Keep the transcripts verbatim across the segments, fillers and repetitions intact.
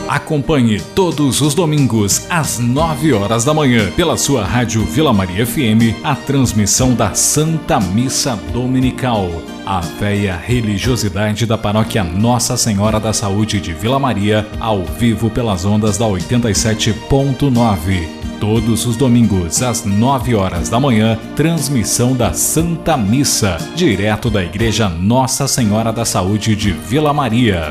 Acompanhe todos os domingos às nove horas da manhã pela sua rádio Vila Maria F M a transmissão da Santa Missa Dominical. A véia religiosidade da paróquia Nossa Senhora da Saúde de Vila Maria, ao vivo pelas ondas da oitenta e sete ponto nove. Todos os domingos, às nove horas da manhã, transmissão da Santa Missa, direto da Igreja Nossa Senhora da Saúde de Vila Maria.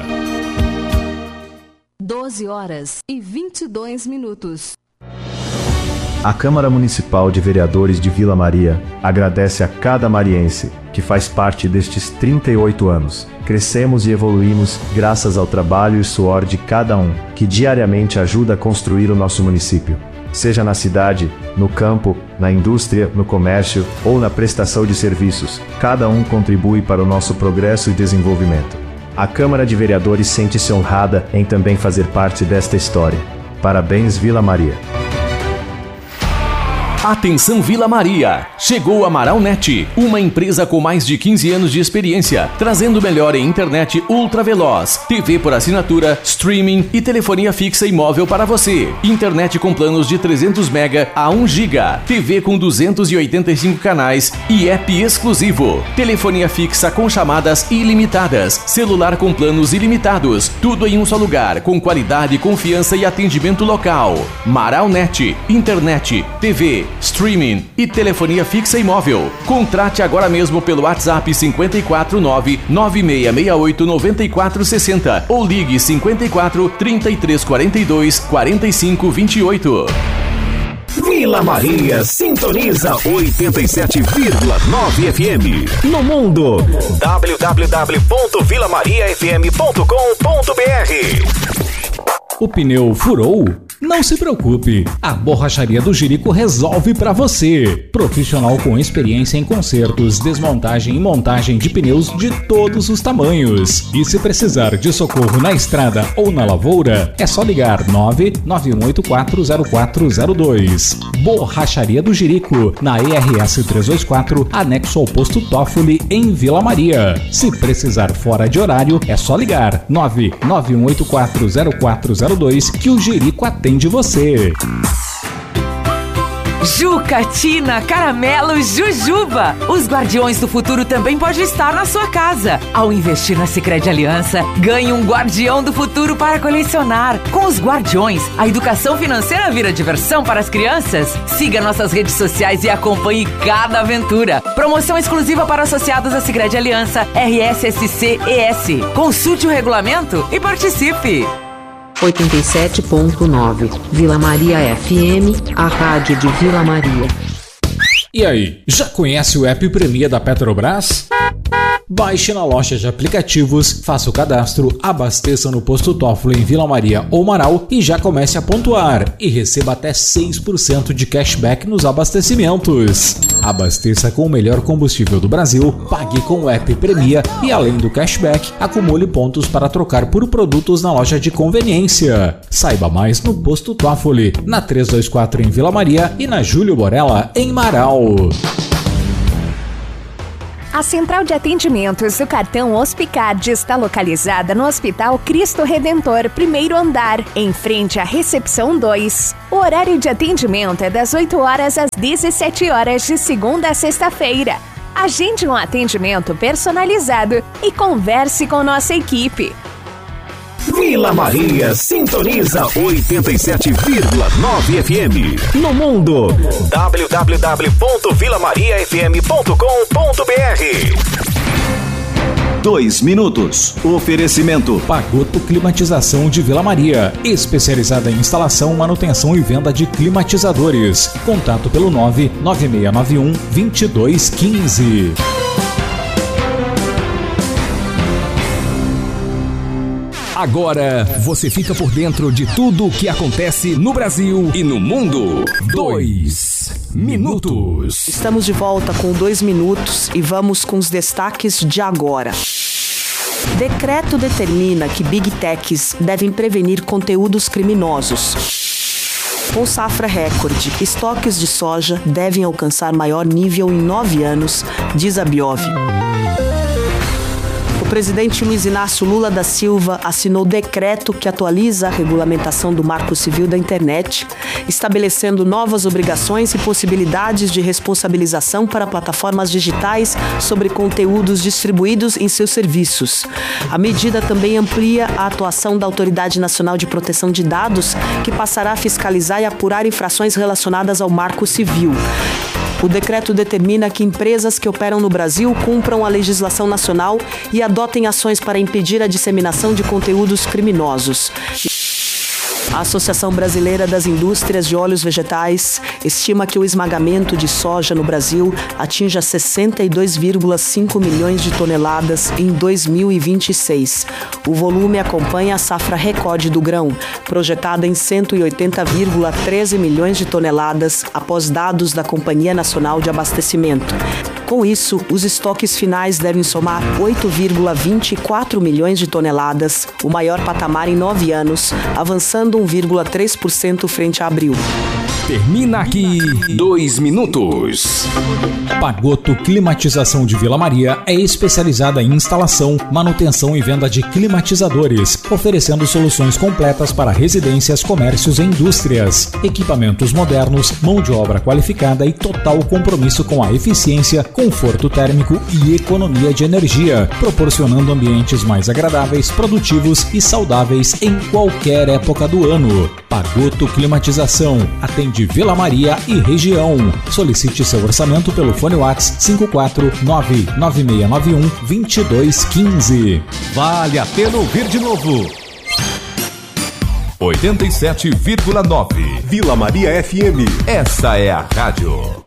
doze horas e vinte e dois minutos. A Câmara Municipal de Vereadores de Vila Maria agradece a cada mariense que faz parte destes trinta e oito anos. Crescemos e evoluímos graças ao trabalho e suor de cada um, que diariamente ajuda a construir o nosso município. Seja na cidade, no campo, na indústria, no comércio ou na prestação de serviços, cada um contribui para o nosso progresso e desenvolvimento. A Câmara de Vereadores sente-se honrada em também fazer parte desta história. Parabéns, Vila Maria. Atenção Vila Maria! Chegou a Amaralnet, uma empresa com mais de quinze anos de experiência, trazendo melhor em internet ultra veloz, T V por assinatura, streaming e telefonia fixa e móvel para você. Internet com planos de trezentos mega a um giga, T V com duzentos e oitenta e cinco canais e app exclusivo. Telefonia fixa com chamadas ilimitadas, celular com planos ilimitados, tudo em um só lugar, com qualidade, confiança e atendimento local. Amaralnet, internet, T V, streaming e telefonia fixa e móvel. Contrate agora mesmo pelo WhatsApp cinco quatro nove, nove seis seis oito, nove quatro seis zero ou ligue cinco quatro, trinta e três quarenta e dois, quarenta e cinco vinte e oito. Vila Maria sintoniza oitenta e sete vírgula nove F M. No mundo, w w w ponto vila maria f m ponto com ponto b r. O pneu furou? Não se preocupe, a Borracharia do Jerico resolve para você. Profissional com experiência em consertos, desmontagem e montagem de pneus de todos os tamanhos. E se precisar de socorro na estrada ou na lavoura, é só ligar nove nove um oito quatro zero quatro zero dois. Borracharia do Jerico, na E R S trezentos e vinte e quatro, anexo ao posto Toffoli, em Vila Maria. Se precisar fora de horário, é só ligar nove nove um oito quatro zero quatro zero dois que o Jerico atende de você. Juca, Tina, Caramelo, Jujuba. Os Guardiões do Futuro também pode estar na sua casa. Ao investir na Sicredi Aliança, ganhe um Guardião do Futuro para colecionar. Com os Guardiões, a educação financeira vira diversão para as crianças. Siga nossas redes sociais e acompanhe cada aventura. Promoção exclusiva para associados à Sicredi Aliança R S S C E S. Consulte o regulamento e participe. oitenta e sete ponto nove Vila Maria F M, a rádio de Vila Maria. E aí, já conhece o app Premia da Petrobras? Baixe na loja de aplicativos, faça o cadastro, abasteça no posto Toffoli em Vila Maria ou Marau e já comece a pontuar e receba até seis por cento de cashback nos abastecimentos. Abasteça com o melhor combustível do Brasil, pague com o app Premia e além do cashback, acumule pontos para trocar por produtos na loja de conveniência. Saiba mais no posto Toffoli, na trezentos e vinte e quatro em Vila Maria e na Júlio Borella em Marau. A Central de Atendimentos do Cartão Hospicard está localizada no Hospital Cristo Redentor, primeiro andar, em frente à Recepção dois. O horário de atendimento é das oito horas às dezessete horas, de segunda a sexta-feira. Agende um atendimento personalizado e converse com nossa equipe. Vila Maria sintoniza oitenta e sete vírgula nove F M. No mundo, w w w ponto vila maria f m ponto com ponto b r. Dois minutos. Oferecimento Pagoto Climatização de Vila Maria, especializada em instalação, manutenção e venda de climatizadores. Contato pelo nove nove seis nove um, dois dois um cinco. Agora você fica por dentro de tudo o que acontece no Brasil e no mundo. Dois minutos. Estamos de volta com dois minutos e vamos com os destaques de agora. Decreto determina que Big Techs devem prevenir conteúdos criminosos. Com safra recorde, estoques de soja devem alcançar maior nível em nove anos, diz a Biov. O O presidente Luiz Inácio Lula da Silva assinou decreto que atualiza a regulamentação do Marco Civil da Internet, estabelecendo novas obrigações e possibilidades de responsabilização para plataformas digitais sobre conteúdos distribuídos em seus serviços. A medida também amplia a atuação da Autoridade Nacional de Proteção de Dados, que passará a fiscalizar e apurar infrações relacionadas ao Marco Civil. O decreto determina que empresas que operam no Brasil cumpram a legislação nacional e adotem ações para impedir a disseminação de conteúdos criminosos. A Associação Brasileira das Indústrias de Óleos Vegetais estima que o esmagamento de soja no Brasil atinja sessenta e dois vírgula cinco milhões de toneladas em dois mil e vinte e seis. O volume acompanha a safra recorde do grão, projetada em cento e oitenta vírgula treze milhões de toneladas, após dados da Companhia Nacional de Abastecimento. Com isso, os estoques finais devem somar oito vírgula vinte e quatro milhões de toneladas, o maior patamar em nove anos, avançando um vírgula três por cento frente a abril. Termina aqui dois minutos. Pagoto Climatização de Vila Maria é especializada em instalação, manutenção e venda de climatizadores, oferecendo soluções completas para residências, comércios e indústrias. Equipamentos modernos, mão de obra qualificada e total compromisso com a eficiência, conforto térmico e economia de energia, proporcionando ambientes mais agradáveis, produtivos e saudáveis em qualquer época do ano. Pagoto Climatização atende Vila Maria e região. Solicite seu orçamento pelo fone WhatsApp cinco quatro nove nove seis nove um dois dois um cinco. Vale a pena ouvir de novo. oitenta e sete vírgula nove Vila Maria F M. Essa é a rádio.